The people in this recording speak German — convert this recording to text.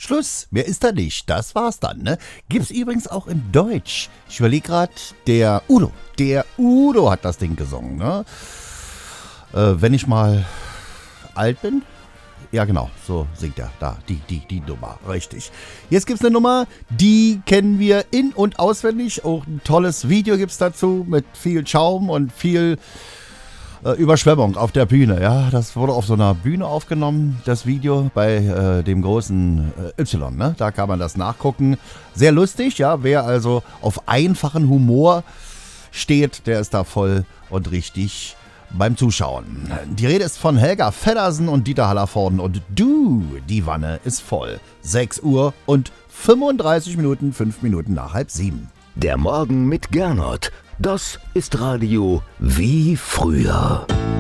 Schluss. Mehr ist da nicht. Das war's dann, ne? Gibt's übrigens auch in Deutsch. Ich überlege gerade, der Udo hat das Ding gesungen, ne? Wenn ich mal alt bin. Ja, genau, so singt er. Da, die Nummer, richtig. Jetzt gibt's eine Nummer, die kennen wir in- und auswendig. Auch ein tolles Video gibt's dazu mit viel Schaum und viel Überschwemmung auf der Bühne. Ja, das wurde auf so einer Bühne aufgenommen, das Video bei dem großen Y, ne? Da kann man das nachgucken. Sehr lustig, ja. Wer also auf einfachen Humor steht, der ist da voll und richtig beim Zuschauen. Die Rede ist von Helga Feddersen und Dieter Hallervorden und du, die Wanne ist voll. 6 Uhr und 35 Minuten, 5 Minuten nach 6:30. Der Morgen mit Gernot. Das ist Radio wie früher.